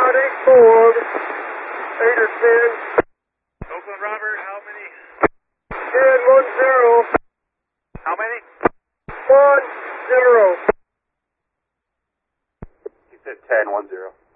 about 8-4, 8 or 10. Oakland Robert, how many? 10-1-0. How many? 1-0. He said 10-1-0.